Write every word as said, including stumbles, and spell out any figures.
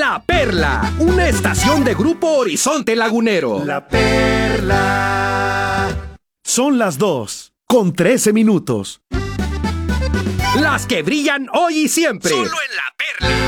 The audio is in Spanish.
La Perla, una estación de Grupo Horizonte Lagunero. La Perla. Son las dos, con trece minutos. Las que brillan hoy y siempre. Solo en La Perla.